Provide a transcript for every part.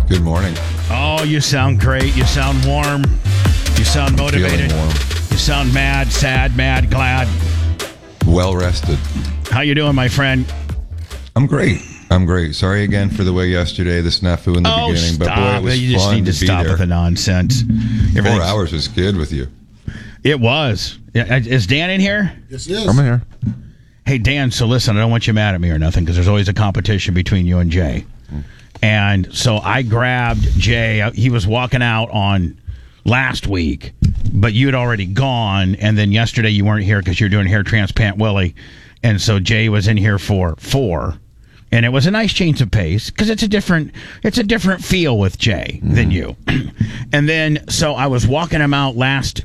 Good morning. Oh, you sound great. You sound warm. You sound motivated. Feeling warm. You sound mad, sad, mad, glad. Well rested. How you doing, my friend? I'm great. Sorry again for the way yesterday, the snafu in the beginning, but boy, it was You just fun need to to be stop there. with the nonsense. 4 hours was good with you. It was. Is Dan in here? Yes, yes. I'm here. Hey, Dan, so listen, I don't want you mad at me or nothing because there's always a competition between you and Jay. And so I grabbed Jay. He was walking out on last week, but you'd already gone. And then yesterday you weren't here because you're doing Hair Transplant Willie. And so Jay was in here for 4. And it was a nice change of pace because it's a different feel with Jay than you. And then so I was walking him out last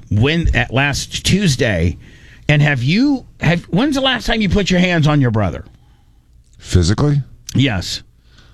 Tuesday. And when's the last time you put your hands on your brother? Physically? Yes.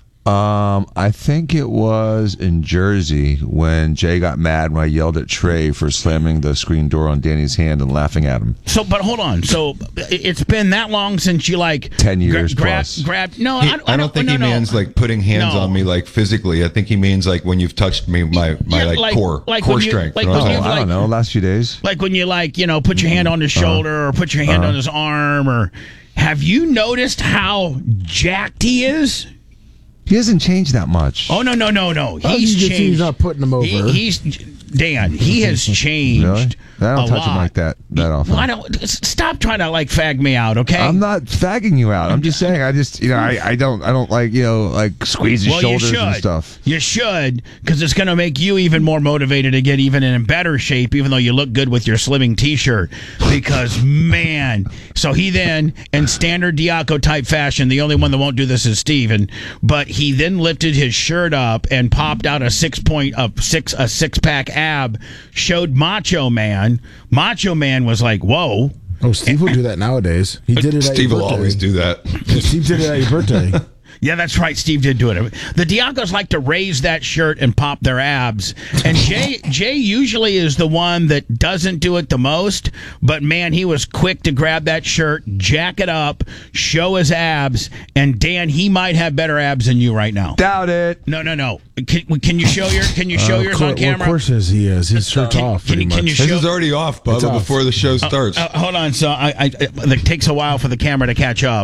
I think it was in Jersey when Jay got mad when I yelled at Trey for slamming the screen door on Danny's hand and laughing at him. So, but hold on. So it's been that long since you 10 years plus. No, I don't think he means like putting hands on me like physically. I think he means like when you've touched me, my core strength. Like you know what I'm when saying? I don't know. Last few days. Like when you put your hand on his shoulder or put your hand on his arm, or have you noticed how jacked he is? He hasn't changed that much. Oh no! He's changed. He's not putting them over. Dan. He has changed. Really? I don't a touch him lot. like that often. Well, I don't. Stop trying to fag me out, okay? I'm not fagging you out. I'm just saying. I just I don't like squeeze his shoulders and stuff. You should, because it's going to make you even more motivated to get even in better shape, even though you look good with your slimming T-shirt. Because man, so he then, in standard Diaco type fashion, the only one that won't do this is Steven, but he then lifted his shirt up and popped out a six-pack ab, showed Macho Man. Macho Man was like, whoa. Oh, Steve will do that nowadays. He did it at Steve your will birthday. always do that. Steve did it at your birthday. Yeah, that's right. Steve did do it. The Diacos like to raise that shirt and pop their abs. And Jay usually is the one that doesn't do it the most. But, man, he was quick to grab that shirt, jack it up, show his abs. And, Dan, he might have better abs than you right now. Doubt it. No. Can you show yours on camera? Well, of course he is. His shirt's off. Can you This show? is already off, Bubba, off. before the show starts. Hold on. So it takes a while for the camera to catch up.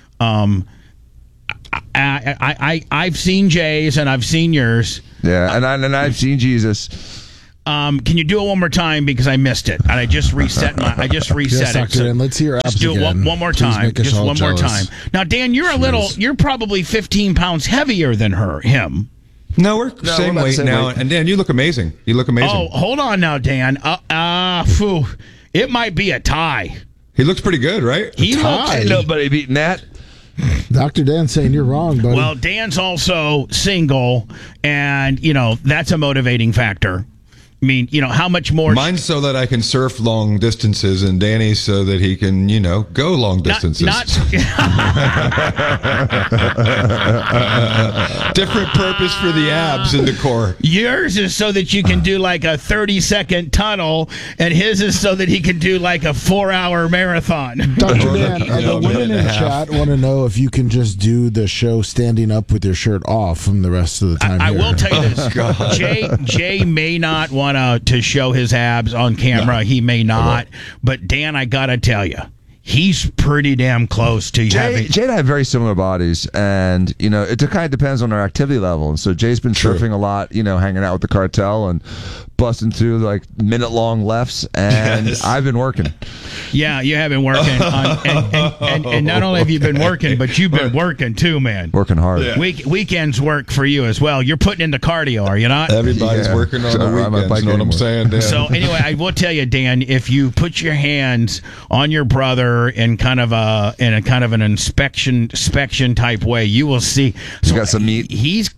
I've seen Jay's and I've seen yours. Yeah, and I've seen Jesus. Can you do it one more time because I missed it and I just reset Yes, it. Dr. Dan, let's hear abs Just do it again. one more Please time. make us Just all one more jealous. time. Now, Dan, you're probably 15 pounds heavier than him. No, we're same we're about the weight same now. weight. And Dan, you look amazing. Oh, hold on now, Dan. It might be a tie. He looks pretty good, right? He tie? looks. Nobody beating that. Dr. Dan saying you're wrong, buddy. Well, Dan's also single, and that's a motivating factor. I mean, how much more? Mine's so that I can surf long distances, and Danny's so that he can, go long distances. Different purpose for the abs and the core. Yours is so that you can do like a 30-second tunnel, and his is so that he can do like a 4-hour marathon. Dr. Dan, the a minute women and in a the half. chat want to know if you can just do the show standing up with your shirt off from the rest of the time. I here. will tell you this. Jay may not want to show his abs on camera. No. He may not. But, Dan, I got to tell you, he's pretty damn close to having. Jay and I have very similar bodies, and it kind of depends on our activity level. And so Jay's been surfing a lot, hanging out with the cartel and busting through like minute-long lefts, and Yes. I've been working. Yeah, you have been working. And not only have you been working, but you've been working too, man. Working hard. Yeah. Weekends work for you as well. You're putting into cardio, are you not? Everybody's Yeah. working on So the I'm a weekends. bike You know what I'm anymore. saying, Dan? So anyway, I will tell you, Dan, if you put your hands on your brother in kind of an inspection type way, you will see. So got some meat?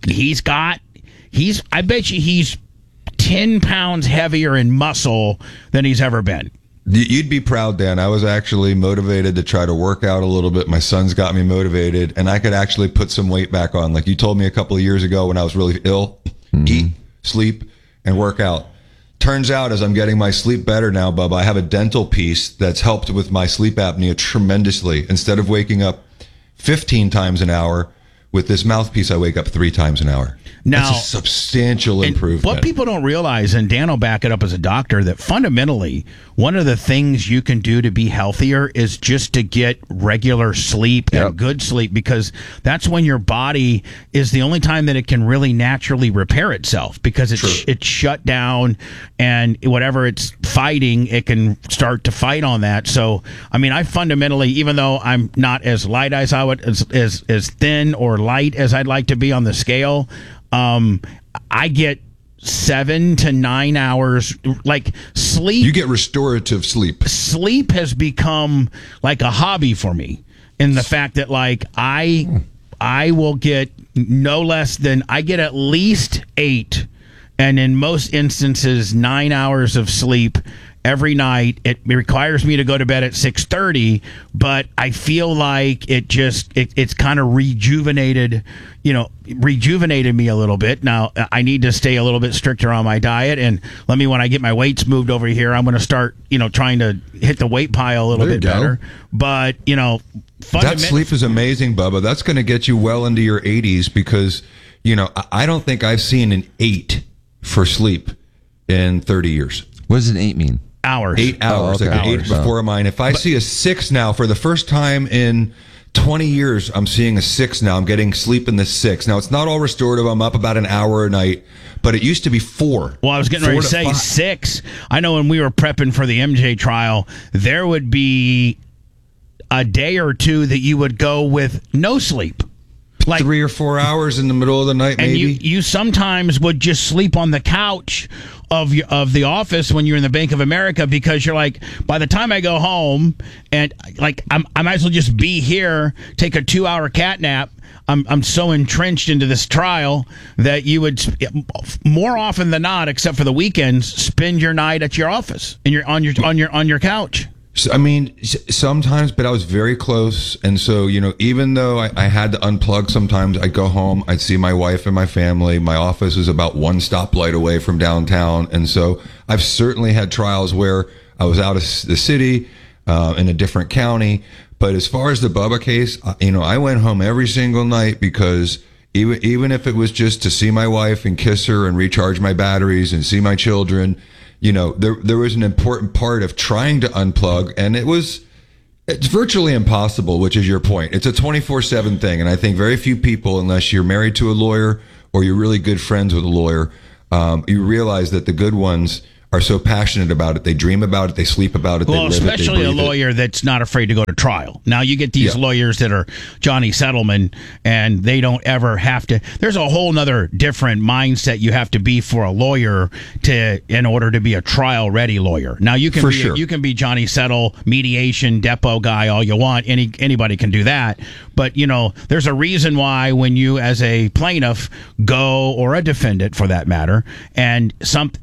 I bet you he's 10 pounds heavier in muscle than he's ever been. You'd be proud, Dan. I was actually motivated to try to work out a little bit. My son's got me motivated, and I could actually put some weight back on. Like you told me a couple of years ago when I was really ill, eat, sleep, and work out. Turns out, as I'm getting my sleep better now, Bubba, I have a dental piece that's helped with my sleep apnea tremendously. Instead of waking up 15 times an hour, with this mouthpiece, I wake up 3 times an hour. Now, that's a substantial improvement. What people don't realize, and Dan will back it up as a doctor, that fundamentally one of the things you can do to be healthier is just to get regular sleep and good sleep, because that's when your body is the only time that it can really naturally repair itself, because it's shut down, and whatever it's fighting, it can start to fight on that. So, I mean, I fundamentally, even though I'm not as light as I would, as thin or light as I'd like to be on the scale, I get 7 to 9 hours, like sleep. You get restorative sleep. Sleep has become like a hobby for me, in the fact that like I will get no less than, I get at least 8, and in most instances 9 hours of sleep every night. It requires me to go to bed at 6:30, but I feel like it's kind of rejuvenated me a little bit. Now, I need to stay a little bit stricter on my diet, and when I get my weights moved over here, I'm going to start, trying to hit the weight pile a little bit better. But, that sleep is amazing, Bubba. That's going to get you well into your 80s, because, I don't think I've seen an 8 for sleep in 30 years. What does an 8 mean? Hours. 8 hours. Okay. Like an 8 before mine. If I see a 6 now, for the first time in 20 years, I'm seeing a 6 now. I'm getting sleep in the 6. Now, it's not all restorative. I'm up about an hour a night, but it used to be 4. Well, I was getting ready to say 6. I know when we were prepping for the MJ trial, there would be a day or two that you would go with no sleep. Like 3 or 4 hours in the middle of the night, maybe. And you sometimes would just sleep on the couch of the office when you're in the Bank of America, because you're like, by the time I go home, and like I might as well just be here, take a 2-hour cat nap. I'm so entrenched into this trial that you would, more often than not, except for the weekends, spend your night at your office and you're on your couch. I mean, sometimes, but I was very close. And so, even though I had to unplug sometimes, I'd go home, I'd see my wife and my family. My office is about 1 stoplight away from downtown. And so I've certainly had trials where I was out of the city, in a different county. But as far as the Bubba case, I went home every single night, because even if it was just to see my wife and kiss her and recharge my batteries and see my children, there was an important part of trying to unplug, and it's virtually impossible, which is your point. It's a 24/7 thing. And I think very few people, unless you're married to a lawyer or you're really good friends with a lawyer, you realize that the good ones are so passionate about it. They dream about it. They sleep about it. Well, they live especially it, a lawyer that's not afraid to go to trial. Now, you get these lawyers that are Johnny Settleman, and they don't ever have to. There's a whole nother different mindset you have to be for a lawyer in order to be a trial-ready lawyer. Now, you can be Johnny Settle, mediation, depot guy, all you want. Anybody can do that. But, there's a reason why when you, as a plaintiff, go, or a defendant for that matter, and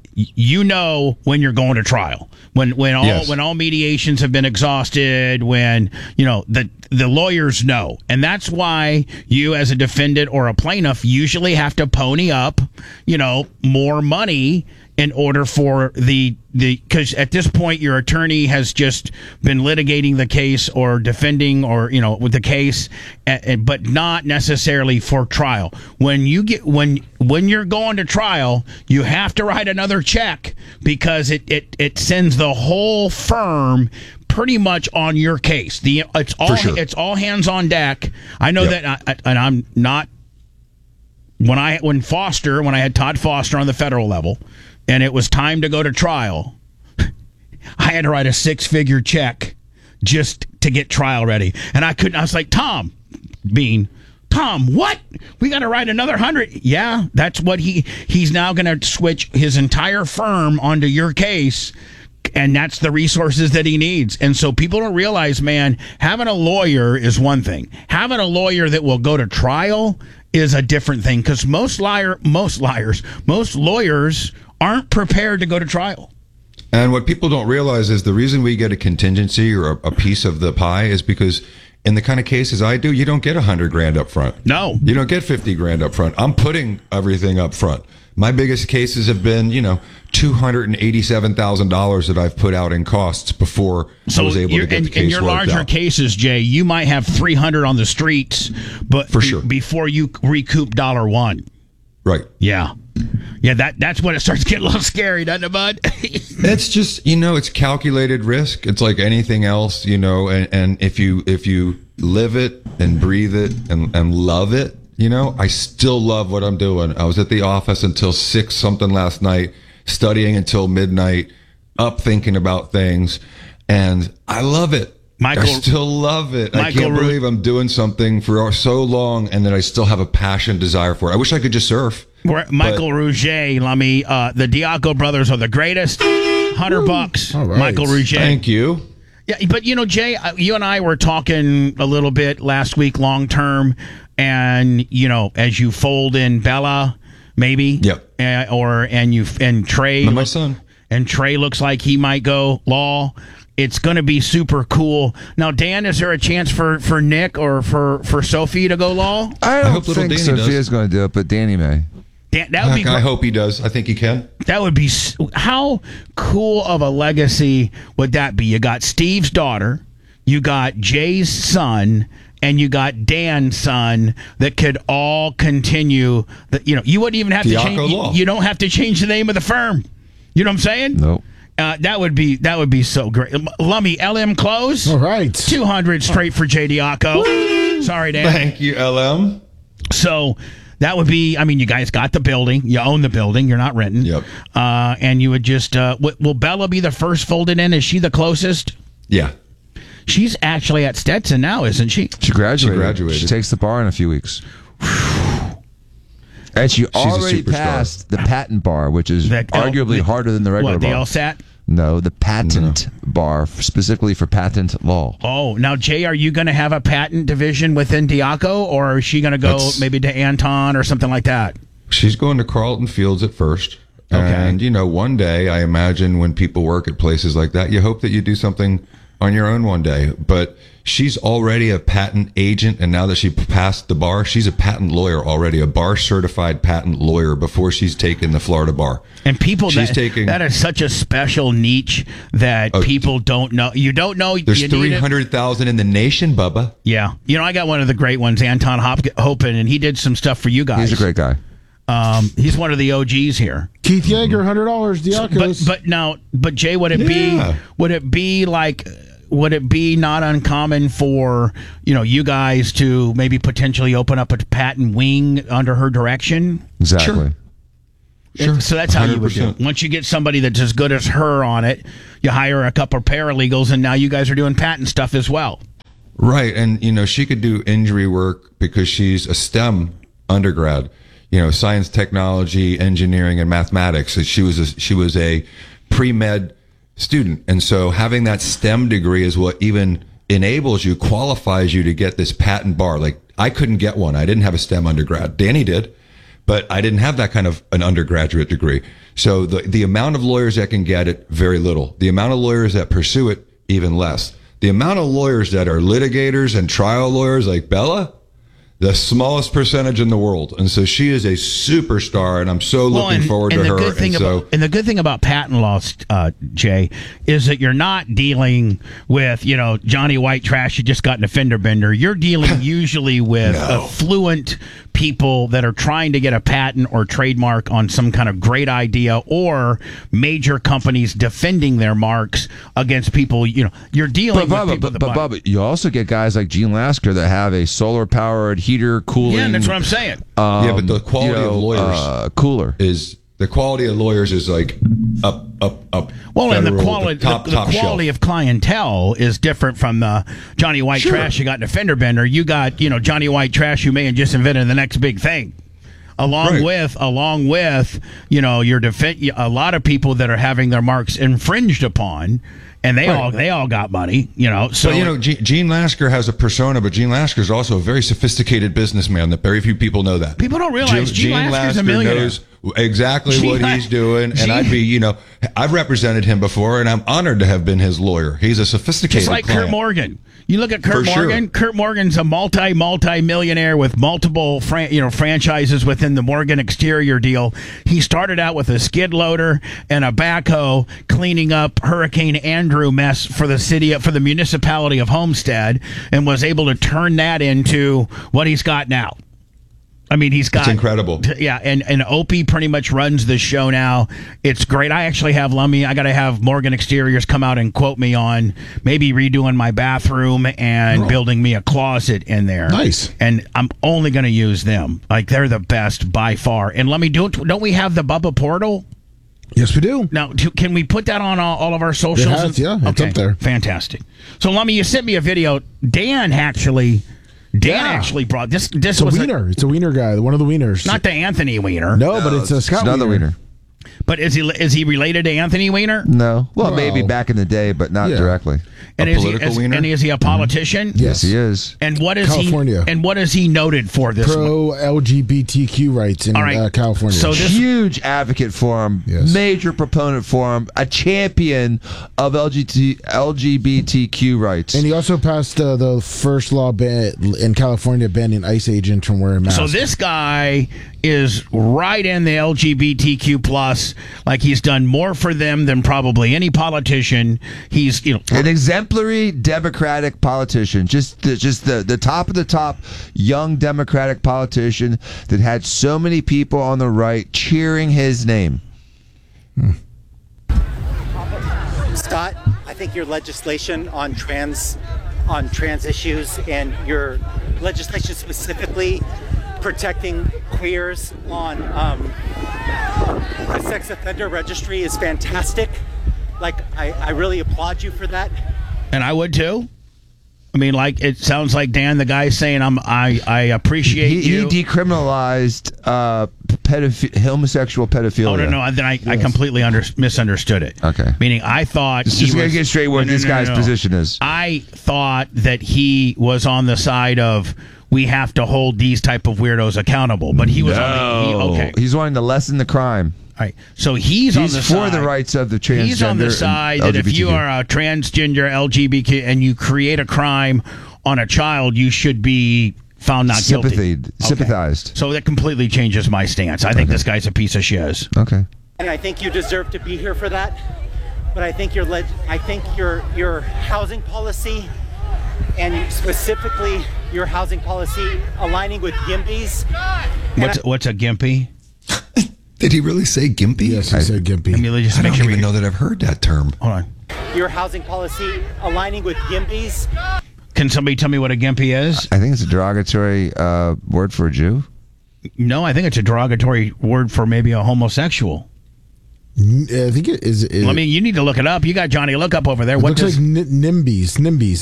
when you're going to trial, when all mediations have been exhausted, when the lawyers know. And that's why you, as a defendant or a plaintiff, usually have to pony up more money in order for because at this point your attorney has just been litigating the case or defending or with the case, but not necessarily for trial. When you're going to trial, you have to write another check, because it sends the whole firm pretty much on your case. It's all hands on deck. I know that, and I'm not. When I had Todd Foster on the federal level, and it was time to go to trial, I had to write a 6-figure check just to get trial ready. And I was like, Tom, what? We got to write another 100. Yeah, that's what he's now going to switch his entire firm onto your case. And that's the resources that he needs. And so people don't realize, man, having a lawyer is one thing. Having a lawyer that will go to trial is a different thing, because most lawyers aren't prepared to go to trial. And what people don't realize is the reason we get a contingency or a piece of the pie is because in the kind of cases I do, you don't get $100,000 up front. No. You don't get $50,000 up front. I'm putting everything up front. My biggest cases have been, $287,000 that I've put out in costs before I was able to get the case in your worked larger out. cases, Jay, you might have 300 on the streets, but For sure. before you recoup $1. Right. Yeah. Yeah, that's when it starts getting a little scary, doesn't it, bud? It's just, it's calculated risk. It's like anything else, and if you live it and breathe it and love it, I still love what I'm doing. I was at the office until 6 something last night, studying until midnight, up thinking about things, and I love it. I still love it. I can't believe I'm doing something for so long and that I still have a passion, desire for it. I wish I could just surf. Michael Rouget, Lummy, the Diaco brothers are the greatest. $100. All right. Michael Rouget. Thank you. Yeah, but Jay, you and I were talking a little bit last week, long term, and as you fold in Bella, maybe. Yep. And Trey. My son. And Trey looks like he might go law. It's going to be super cool. Now, Dan, is there a chance for Nick or for Sophie to go law? I don't hope little think Danny Sophia's going to do it, but Danny may. Dan, that would be. I hope he does. I think he can. That would be how cool of a legacy would that be? You got Steve's daughter, you got Jay's son, and you got Dan's son that could all continue. You wouldn't even have to change. You don't have to change the name of the firm. You know what I'm saying? Nope. That would be so great. Lummy, LM close. All right. 200 straight for J. Diaco. Sorry, Dan. Thank you, LM. So that would be, you guys got the building. You own the building. You're not renting. Yep. And you would just, will Bella be the first folded in? Is she the closest? Yeah. She's actually at Stetson now, isn't she? She graduated. She takes the bar in a few weeks. And she already passed the patent bar, which is arguably harder than the regular bar. The LSAT? No, the patent bar, specifically for patent law. Oh, now, Jay, are you going to have a patent division within Diaco, or is she going to go maybe to Anton or something like that? She's going to Carlton Fields at first. Okay. And, one day, I imagine when people work at places like that, you hope that you do something on your own one day. But she's already a patent agent, and now that she passed the bar, she's a patent lawyer already, a bar-certified patent lawyer before she's taken the Florida bar. And people, that is such a special niche that people don't know. You don't know. There's 300,000 in the nation, Bubba. Yeah. I got one of the great ones, Anton Hopin, and he did some stuff for you guys. He's a great guy. He's one of the OGs here. Keith Yeager, $100, Diacos. But Jay, would it be not uncommon for you guys to maybe potentially open up a patent wing under her direction? Exactly. Sure. So that's how 100%. You would do it. Once you get somebody that's as good as her on it, you hire a couple of paralegals, and now you guys are doing patent stuff as well. Right, and she could do injury work because she's a STEM undergrad. Science, technology, engineering, and mathematics. So she was a pre-med student, and so having that STEM degree is what even qualifies you to get this patent bar. Like, I couldn't get one. I didn't have a STEM undergrad. Danny did, but I didn't have that kind of an undergraduate degree. So the amount of lawyers that can get it, very little. The amount of lawyers that pursue it, even less. The amount of lawyers that are litigators and trial lawyers like Bella, the smallest percentage in the world. And so she is a superstar, and I'm so looking forward to her. And the good thing about patent law, Jay, is that you're not dealing with, Johnny White trash who just got in a fender bender. You're dealing usually with affluent people that are trying to get a patent or trademark on some kind of great idea, or major companies defending their marks against people. You're dealing with people. But you also get guys like Gene Lasker that have a solar-powered heater cooling. Yeah, that's what I'm saying. But the quality of lawyers the quality of lawyers is like up. Well, and the quality shelf. of clientele is different from the Johnny White trash you got in a fender bender. You got Johnny White trash who may have just invented the next big thing. Along with your a lot of people that are having their marks infringed upon, and they all got money, So Gene Lasker has a persona, but Gene Lasker is also a very sophisticated businessman that very few people know that. People don't realize Gene Lasker's a millionaire. Knows exactly what he's doing, and I'd be, I've represented him before, and I'm honored to have been his lawyer. He's a sophisticated Just like client. Kurt Morgan. You look at Kurt For Morgan. sure. Kurt Morgan's a multi-millionaire with multiple franchises within the Morgan Exterior deal. He started out with a skid loader and a backhoe cleaning up Hurricane Andrew mess for the municipality of Homestead, and was able to turn that into what he's got now. I mean, he's got... It's incredible. Yeah, and Opie pretty much runs the show now. It's great. I actually have Lummy. I got to have Morgan Exteriors come out and quote me on maybe redoing my bathroom and building me a closet in there. Nice. And I'm only going to use them. Like, they're the best by far. And Lummy, don't we have the Bubba Portal? Yes, we do. Now, can we put that on all of our socials? It has, yeah. It's up there. Fantastic. So, Lummy, you sent me a video. Dan actually brought this. This It's a was wiener. It's a wiener guy. One of the wieners. not the Anthony Wiener. No, but it's a Scott Another wiener. But is he related to Anthony Weiner? No. Well, Well, maybe back in the day, but not yeah. directly. And A political wiener? And is he a politician? Yes. He is. And what is California. he? And what is he noted for? This one? Pro LGBTQ rights in All right. California. So this Huge advocate for him, Yes. major proponent for him, a champion of LGBTQ rights. and he also passed the first law in California banning ICE agents from wearing masks. So this guy is right in the LGBTQ plus. Like, he's done more for them than probably any politician. He's an exemplary Democratic politician, just the top of the top young Democratic politician that had so many people on the right cheering his name. Scott, I think your legislation on trans issues and your legislation specifically protecting queers on the sex offender registry is fantastic. Like, I really applaud you for that. and I would too. I mean, like, it sounds like Dan, the guy, saying I appreciate you. He decriminalized homosexual pedophilia. Oh no! Then I completely misunderstood it. Okay. Meaning, I thought Just gonna get straight what this guy's position is. I thought that he was on the side of we have to hold these type of weirdos accountable, but he was okay. He's wanting to lessen the crime. All right. So he's on the for side. the rights of the transgender. He's on the side that if you are a transgender LGBT and you create a crime on a child, you should be found not guilty. Sympathized. So that completely changes my stance. I think this guy's a piece of shiz. Okay. And I think you deserve to be here for that. But I think your housing policy, and specifically your housing policy aligning with GIMBYs. What's a gimpy? Did he really say gimpy? yes, he said Gimpy. I mean, just I make don't sure even know that I've heard that term. Hold on. Your housing policy aligning with GIMBYs. Can somebody tell me what a gimpy is? I think it's a derogatory word for a Jew. No, I think it's a derogatory word for maybe a homosexual. I think it is. I mean, you need to look it up. You got Johnny. Look up over there. It What looks does? like NIMBYs.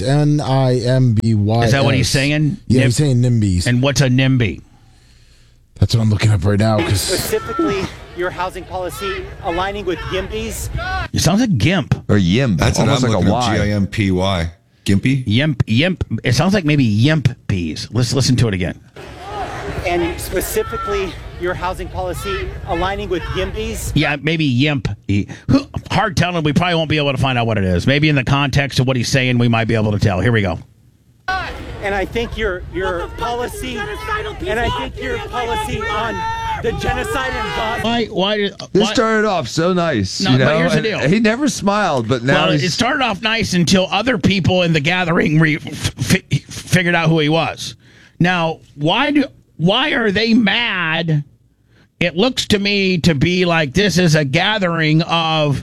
NIMBY. Is that what he's saying? Yeah, he's saying NIMBYs. And what's a NIMBY? That's what I'm looking up right now. Because Specifically, your housing policy aligning with GIMBYs. It sounds like gimp. Or yimp. That's what I'm almost like looking a up. Y. GIMPY. Gimpy? Yimp. It sounds like maybe yimp peas. Let's listen to it again. And specifically, your housing policy aligning with GIMBYs. Yeah, maybe yimp. Hard telling. We probably won't be able to find out what it is. Maybe in the context of what he's saying, we might be able to tell. Here we go. And I think your policy, and I think your policy on the genocide in Gaza. Why? This started off so nice. No, but here's the deal. He never smiled, but now Well, he's... it started off nice until other people in the gathering figured out who he was. Now, why are they mad? It looks to me to be like this is a gathering of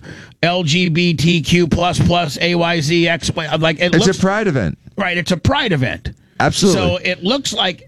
LGBTQ plus AYZ X. Like it's a pride event. Right, it's a pride event. Absolutely. So it looks like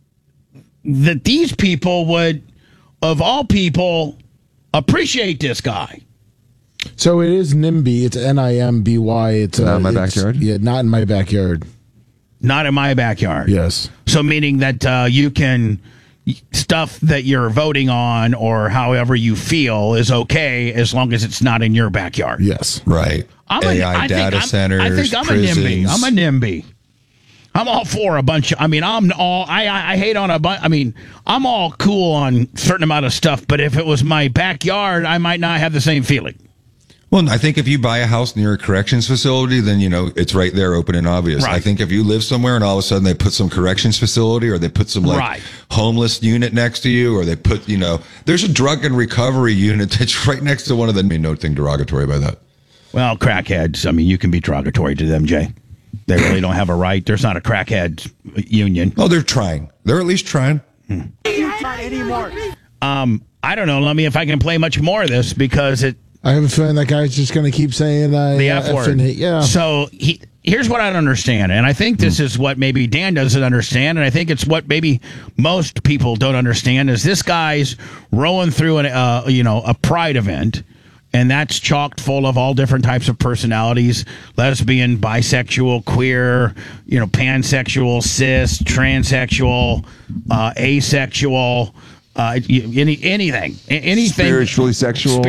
that these people would, of all people, appreciate this guy. so it is NIMBY. It's NIMBY. It's Not in my backyard? Yeah, not in my backyard. Not in my backyard. Yes. So meaning that you can stuff that you're voting on or however you feel is okay as long as it's not in your backyard. Yes. Right. AI data centers, I think I'm prisons. a NIMBY. I'm a NIMBY. I'm all for a bunch of, I hate on a bunch, I'm all cool on a certain amount of stuff, but if it was my backyard, I might not have the same feeling. Well, I think if you buy a house near a corrections facility, then, it's right there, open and obvious. Right. I think if you live somewhere and all of a sudden they put some corrections facility or they put some homeless unit next to you, or they put, there's a drug and recovery unit that's right next to one of the, nothing derogatory by that. Well, crackheads, you can be derogatory to them, Jay. They really don't have a right. There's not a crackhead union. Oh, they're trying. They're at least trying. Anymore. I don't know. Let me, if I can play much more of this, because I have a feeling that guy's just going to keep saying the F word. Yeah. So here's what I don't understand, and I think this is what maybe Dan doesn't understand, and I think it's what maybe most people don't understand, is this guy's rolling through a pride event, and that's chocked full of all different types of personalities: lesbian, bisexual, queer, pansexual, cis, transsexual, asexual. Anything, spiritually sexual,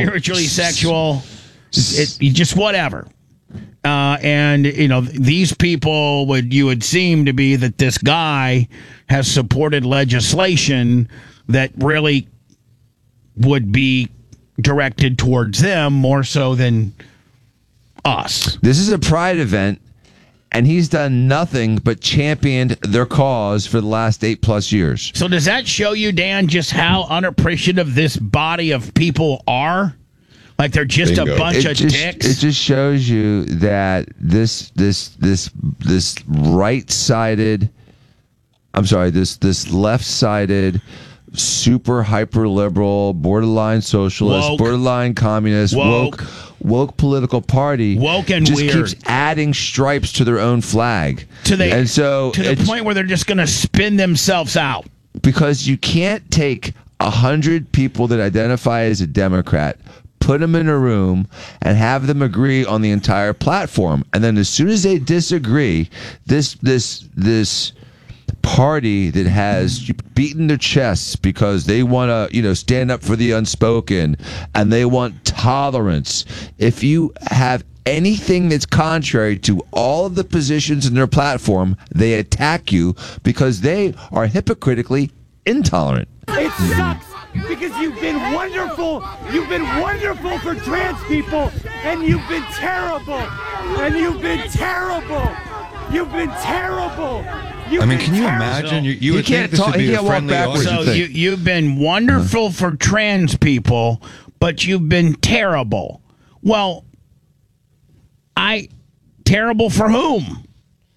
just whatever. And these people you would seem to be that this guy has supported legislation that really would be directed towards them more so than us. This is a pride event, and he's done nothing but championed their cause for the last 8+ years. So does that show you, Dan, just how unappreciative this body of people are? Like they're just Bingo. a bunch of dicks? It just shows you that this right-sided, this left-sided, super hyper-liberal, borderline socialist, Woke. borderline communist, woke political party Woke and just weird. keeps adding stripes to their own flag. to the point where they're just going to spin themselves out. Because you can't take 100 people that identify as a Democrat, put them in a room, and have them agree on the entire platform, and then as soon as they disagree, this party that has beaten their chests because they want to stand up for the unspoken and they want tolerance. If you have anything that's contrary to all of the positions in their platform, they attack you because they are hypocritically intolerant. It sucks because you've been wonderful. You've been wonderful for trans people, and you've been terrible. And you've been terrible. You've been terrible. Can you imagine? You would think this would be a friendly audience. So you've been wonderful for trans people, but you've been terrible. Well, terrible for whom?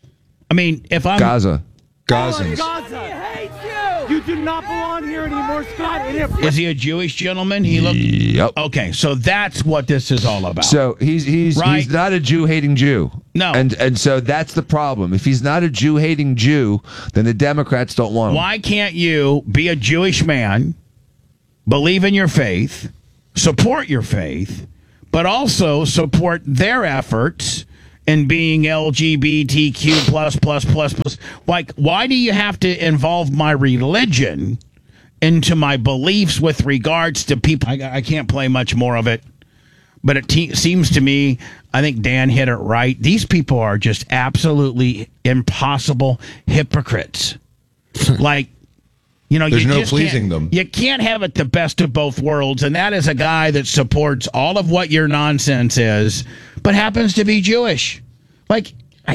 If I'm Gaza. Gazans. Gaza hates you. You do not belong here anymore, Scott. And if Is he a Jewish gentleman? He looked. Yep. Okay, so that's what this is all about. So he's Right. not a Jew-hating Jew. No. And so that's the problem. If he's not a Jew-hating Jew, then the Democrats don't want him. Why can't you be a Jewish man, believe in your faith, support your faith, but also support their efforts in being LGBTQ plus? Like, why do you have to involve my religion into my beliefs with regards to people? I can't play much more of it, but it seems to me, I think Dan hit it right. These people are just absolutely impossible hypocrites. Like, There's you no just pleasing can't- them. You can't have it the best of both worlds, and that is a guy that supports all of what your nonsense is, but happens to be Jewish. Like,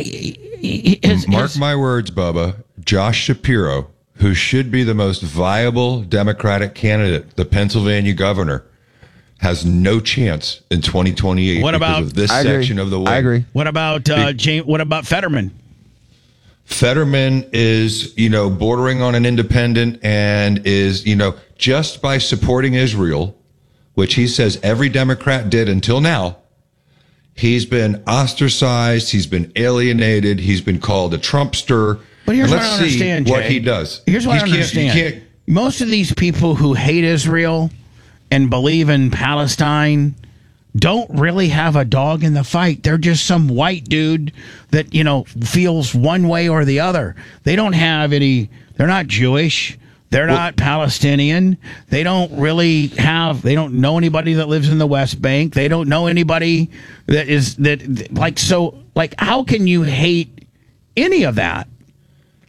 Mark my words, Bubba. Josh Shapiro, who should be the most viable Democratic candidate, the Pennsylvania governor, has no chance in 2028 What because about- of this I agree. section of the way. I agree. What about What about Fetterman? Fetterman is, bordering on an independent and is, just by supporting Israel, which he says every Democrat did until now, he's been ostracized, he's been alienated, he's been called a Trumpster. But here's And what I let's don't see understand, what Jay. he does. Here's what I You don't can't- you understand. can't- Most of these people who hate Israel and believe in Palestine don't really have a dog in the fight. They're just some white dude that, feels one way or the other. They don't have any, they're not Jewish. They're not Palestinian. They don't know anybody that lives in the West Bank. They don't know anybody how can you hate any of that?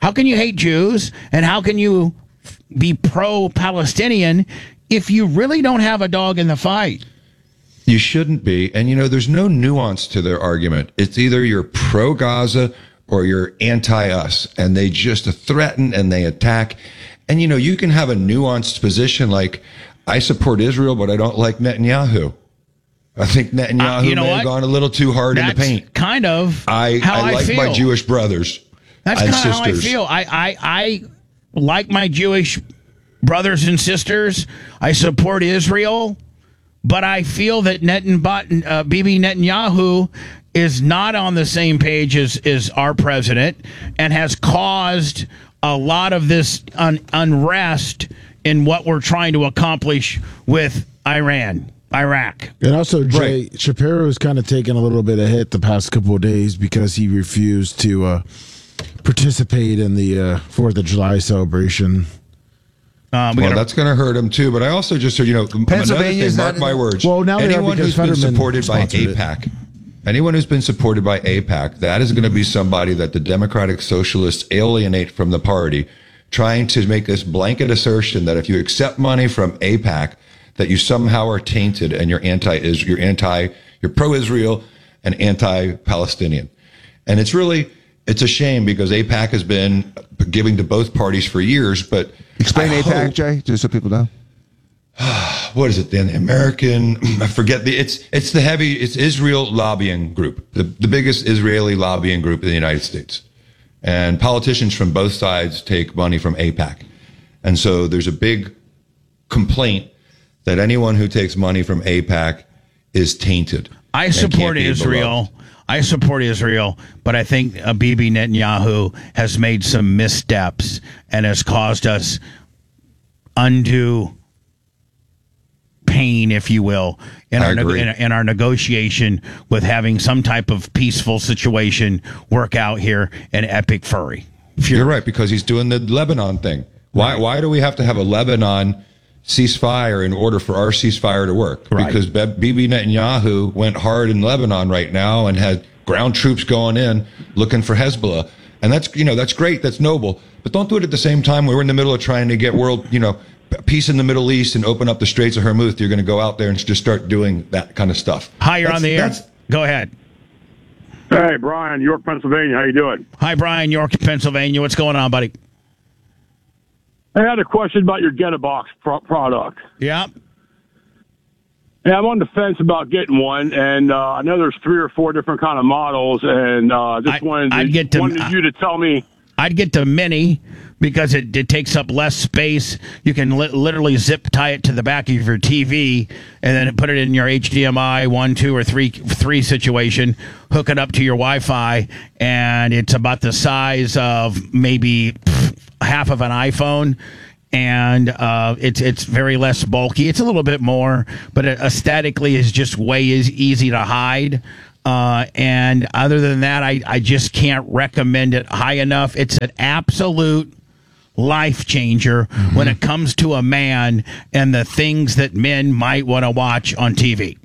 How can you hate Jews? And how can you be pro-Palestinian if you really don't have a dog in the fight? You shouldn't be. And, there's no nuance to their argument. It's either you're pro-Gaza or you're anti-us. And they just threaten and they attack. And, you can have a nuanced position like, I support Israel, but I don't like Netanyahu. I think Netanyahu may have gone a little too hard in the paint. That's kind of how I like feel. my Jewish brothers. That's and kind of how I sisters. feel. I like my Jewish brothers and sisters. I support Israel, but I feel that Bibi Netanyahu is not on the same page as our president and has caused a lot of this unrest in what we're trying to accomplish with Iraq. And also, Jay Shapiro has kind of taken a little bit of hit the past couple of days because he refused to participate in the 4th of July celebration. That's going to hurt him too. But I also just heard, Pennsylvania's mark my words. Well, now anyone who's been Fetterman supported by sponsored it. AIPAC, anyone who's been supported by AIPAC, that is going to be somebody that the Democratic Socialists alienate from the party, trying to make this blanket assertion that if you accept money from AIPAC, that you somehow are tainted and you're you're pro-Israel and anti-Palestinian. And it's a shame because AIPAC has been giving to both parties for years, but Explain AIPAC, Jay, just so people know. What is it then? The American, I forget it's Israel lobbying group, the biggest Israeli lobbying group in the United States. And politicians from both sides take money from AIPAC. And so there's a big complaint that anyone who takes money from AIPAC is tainted. I support Israel. But I think Bibi Netanyahu has made some missteps and has caused us undue pain, if you will, in our negotiation with having some type of peaceful situation work out here in Epic Furry. You're right, because he's doing the Lebanon thing. Why do we have to have a Lebanon ceasefire in order for our ceasefire to work? Right. Because Bibi Netanyahu went hard in Lebanon right now and had ground troops going in looking for Hezbollah. And that's great. That's noble. But don't do it at the same time. We're in the middle of trying to get peace in the Middle East and open up the Straits of Hormuz. You're going to go out there and just start doing that kind of stuff. Hi, you're on the air. Go ahead. Hey, Brian, York, Pennsylvania. How you doing? Hi, Brian, York, Pennsylvania. What's going on, buddy? I had a question about your Get-A-Box product. Yeah. Yeah, I'm on the fence about getting one, and I know there's 3 or 4 different kind of models, and just wanted you to tell me. I'd get the Mini because it takes up less space. You can literally zip tie it to the back of your TV and then put it in your HDMI 1, 2, or 3 situation, hook it up to your Wi-Fi, and it's about the size of maybe half of an iPhone. And it's very less bulky. It's a little bit more, but it aesthetically is just way easy to hide. And other than that, I just can't recommend it high enough. It's an absolute life changer when it comes to a man and the things that men might want to watch on TV.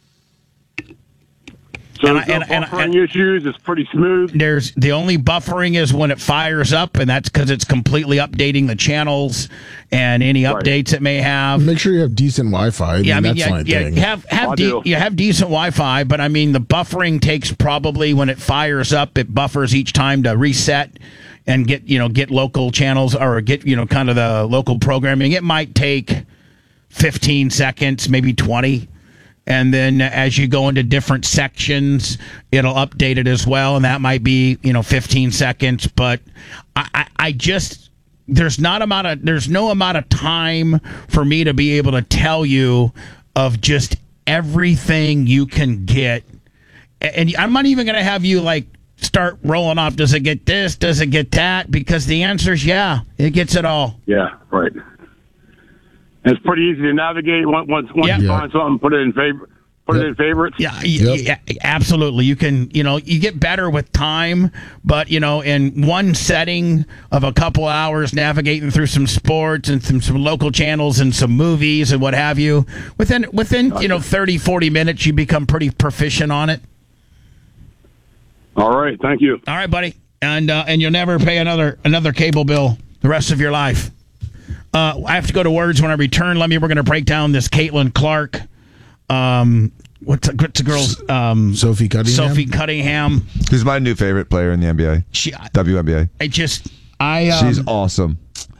So buffering issues, it's pretty smooth. There's the only buffering is when it fires up, and that's because it's completely updating the channels and any updates it may have. Make sure you have decent Wi-Fi. You have decent Wi-Fi, but I mean the buffering takes probably when it fires up, it buffers each time to reset and get local channels or get kind of the local programming. It might take 15 seconds, maybe 20. And then as you go into different sections, it'll update it as well. And that might be, 15 seconds. But I just, there's no amount of time for me to be able to tell you of just everything you can get. And I'm not even going to have you start rolling off. Does it get this? Does it get that? Because the answer is yeah, it gets it all. Yeah, right. It's pretty easy to navigate once you find something, put it in favorites. Yeah, absolutely. You can, you get better with time, but in one setting of a couple hours, navigating through some sports and some local channels and some movies and what have you, within 30, 40 minutes, you become pretty proficient on it. All right, thank you. All right, buddy. and you'll never pay another cable bill the rest of your life. I have to go to words when I return. We're going to break down this Caitlin Clark. What's the girl's Sophie Cunningham? Sophie Cunningham. Who's my new favorite player in the NBA? WNBA. She's awesome.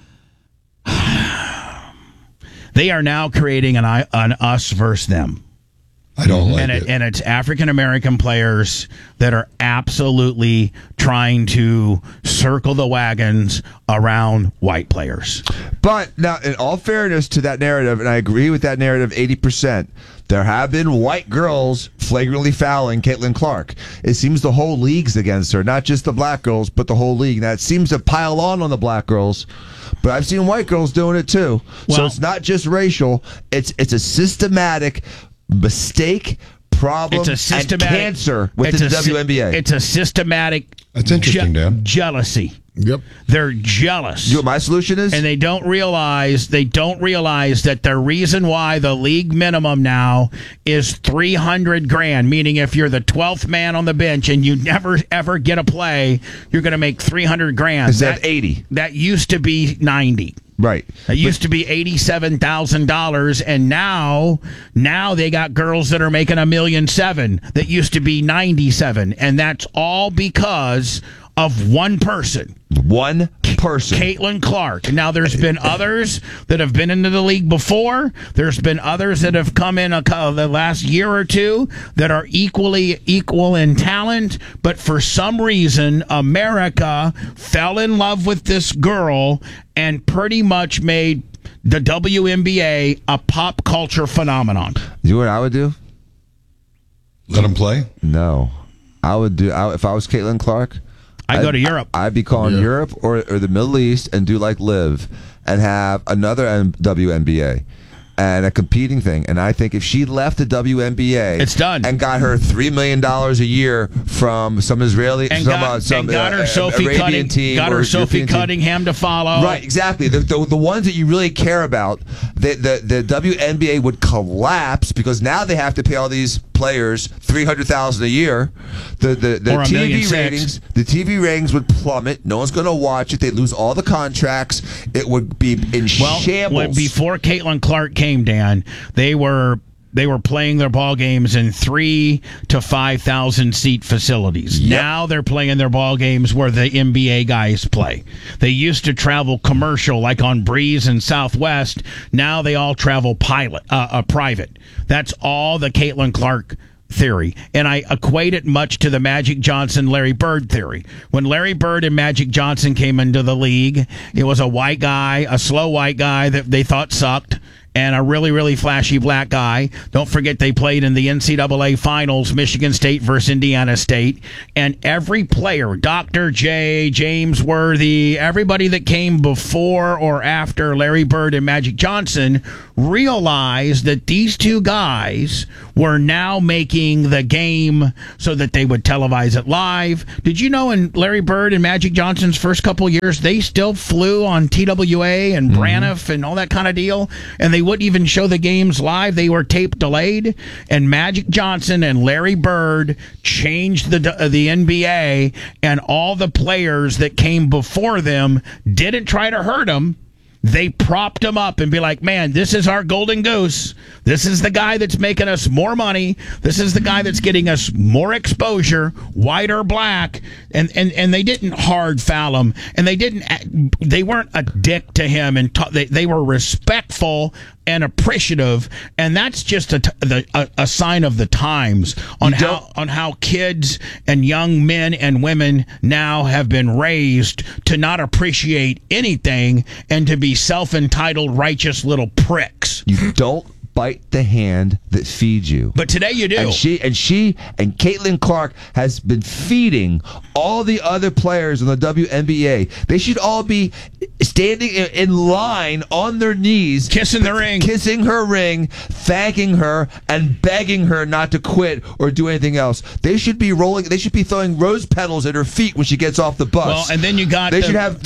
They are now creating an us versus them. I don't like it. And it's African American players that are absolutely trying to circle the wagons around white players. But now, in all fairness to that narrative, and I agree with that narrative 80%, there have been white girls flagrantly fouling Caitlin Clark. It seems the whole league's against her, not just the black girls, but the whole league. Now, it seems to pile on the black girls, but I've seen white girls doing it too. So it's not just racial. It's a systematic mistake, problem, and cancer within the WNBA. It's a systematic That's interesting, Dan. jealousy. Yep. They're jealous. You know what my solution is? And they don't realize that the reason why the league minimum now is $300,000, meaning if you're the 12th man on the bench and you never ever get a play, you're going to make $300,000. Is that 80? That used to be 90. Right. It used to be $87,000, and now they got girls that are making $1.7 million. That used to be 97, and that's all because of one person. One person. Caitlin Clark. Now, there's been others that have been into the league before. There's been others that have come in the last year or two that are equal in talent. But for some reason, America fell in love with this girl and pretty much made the WNBA a pop culture phenomenon. You know what I would do? Let them play? No. I would do, if I was Caitlin Clark, I'd go to Europe. I'd be calling Europe or the Middle East and do like Live and have another WNBA and a competing thing. And I think if she left the WNBA, it's done, and got her $3 million a year from some Israeli, got her Sophie Arabian team, got her Sophie Cunningham to follow. Right, exactly. The ones that you really care about, the WNBA would collapse because now they have to pay all these players $300,000 a year. The TV ratings would plummet. No one's going to watch it. They lose all the contracts. It would be in shambles. Before Caitlin Clark came, Dan, they were playing their ball games in 3,000 to 5,000 seat facilities. Yep. Now they're playing their ball games where the NBA guys play. They used to travel commercial, like on Breeze and Southwest. Now they all travel private. That's all the Caitlin Clark theory. And I equate it much to the Magic Johnson, Larry Bird theory. When Larry Bird and Magic Johnson came into the league, it was a white guy, a slow white guy that they thought sucked, and a really, really flashy black guy. Don't forget they played in the NCAA finals, Michigan State versus Indiana State. And every player, Dr. J, James Worthy, everybody that came before or after Larry Bird and Magic Johnson realized that these two guys were now making the game so that they would televise it live. Did you know in Larry Bird and Magic Johnson's first couple years, they still flew on TWA and Braniff and all that kind of deal? And they wouldn't even show the games live. They were tape delayed. And Magic Johnson and Larry Bird changed the NBA, and all the players that came before them didn't try to hurt them. They propped him up and be like, man, this is our golden goose. This is the guy that's making us more money. This is the guy that's getting us more exposure, white or black. And they didn't hard foul him. And they weren't a dick to him. And they were respectful and appreciative. And that's just a sign of the times on how kids and young men and women now have been raised to not appreciate anything and to be self-entitled, righteous little pricks. You don't bite the hand that feeds you. But today you do. And Caitlin Clark has been feeding all the other players in the WNBA. They should all be standing in line on their knees, kissing her ring, thanking her, and begging her not to quit or do anything else. They should be throwing rose petals at her feet when she gets off the bus. Well, and then you got they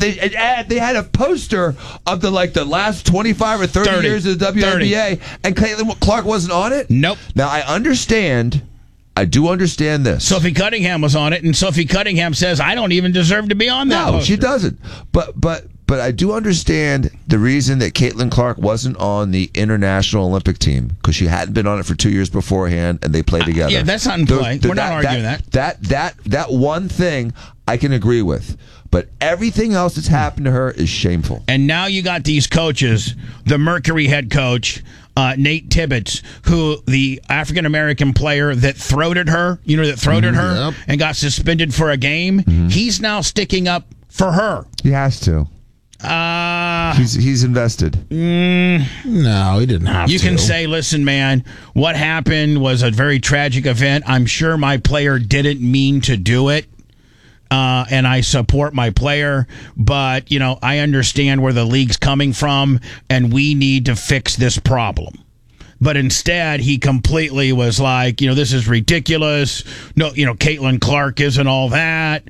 had a poster of the last 25 or 30 years of the WNBA, and Caitlin Clark wasn't on it? Nope. Now, I understand I do understand this. Sophie Cunningham was on it, and Sophie Cunningham says, I don't even deserve to be on that poster. She doesn't. But I do understand the reason that Caitlin Clark wasn't on the International Olympic team, because she hadn't been on it for 2 years beforehand, and they played together. Yeah, that's not in play. We're not arguing that. That one thing I can agree with. But everything else that's happened to her is shameful. And now you got these coaches, the Mercury head coach, Nate Tibbetts, who the African-American player that throated her, and got suspended for a game, he's now sticking up for her. He has to. He's invested. No, he didn't have to. You can say, listen, man, what happened was a very tragic event. I'm sure my player didn't mean to do it. And I support my player, but, I understand where the league's coming from, and we need to fix this problem. But instead, he completely was like, this is ridiculous. No, Caitlin Clark isn't all that,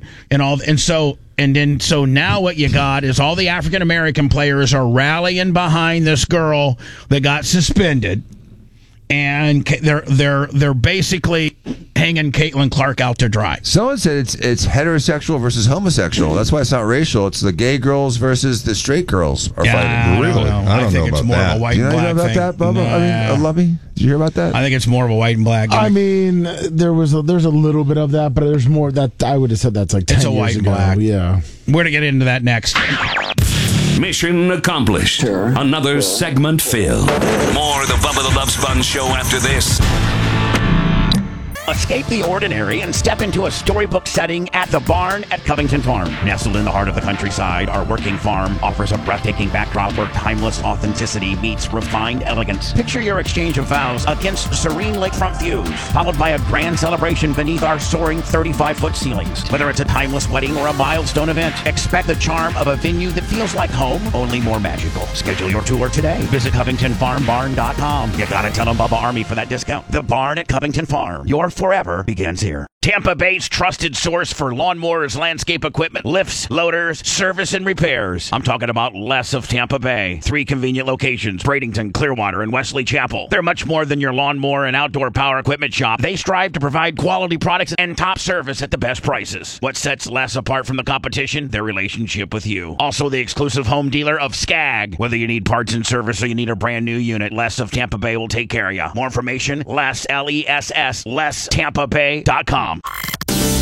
so now what you got is all the African American players are rallying behind this girl that got suspended, and they're basically hanging Caitlin Clark out to dry. Someone said it's heterosexual versus homosexual. That's why it's not racial. It's the gay girls versus the straight girls are fighting. Really? I don't know think it's about more that. of a white Do you and know black about thing. that, Bubba? Nah. I mean, Lovey, did you hear about that? I think it's more of a white and black. I mean, there's a little bit of that, but there's more that I would have said that's like 10 It's a years white and ago. black. Yeah. We're going to get into that next. Mission accomplished. Another segment filled. More of the Bubba the Love Sponge show after this. Escape the ordinary and step into a storybook setting at the Barn at Covington Farm. Nestled in the heart of the countryside, our working farm offers a breathtaking backdrop where timeless authenticity meets refined elegance. Picture your exchange of vows against serene lakefront views, followed by a grand celebration beneath our soaring 35-foot ceilings. Whether it's a timeless wedding or a milestone event, expect the charm of a venue that feels like home, only more magical. Schedule your tour today. Visit CovingtonFarmBarn.com. You gotta tell them Bubba Army for that discount. The Barn at Covington Farm. Your forever begins here. Tampa Bay's trusted source for lawnmowers, landscape equipment, lifts, loaders, service, and repairs. I'm talking about Les of Tampa Bay. 3 convenient locations, Bradenton, Clearwater, and Wesley Chapel. They're much more than your lawnmower and outdoor power equipment shop. They strive to provide quality products and top service at the best prices. What sets Les apart from the competition? Their relationship with you. Also the exclusive home dealer of Skag. Whether you need parts and service or you need a brand new unit, Les of Tampa Bay will take care of you. More information, Les, LESS, LessTampaBay.com.